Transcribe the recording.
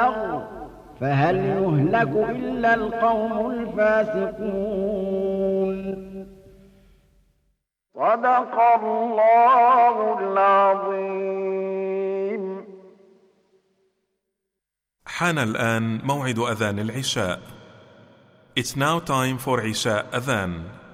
البلاغ فهل يهلك إلا القوم الفاسقون. صدق الله العظيم. حان الآن موعد أذان العشاء. It's now time for Isha Adhan.